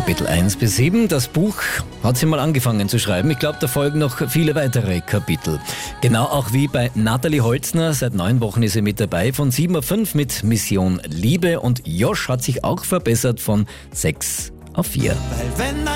Kapitel 1 bis 7. Das Buch hat sie mal angefangen zu schreiben. Ich glaube, da folgen noch viele weitere Kapitel. Genau auch wie bei Nathalie Holzner. Seit 9 Wochen ist sie mit dabei. Von 7:05 Uhr mit Mission Liebe. Und Josh hat sich auch verbessert von 6 auf 4.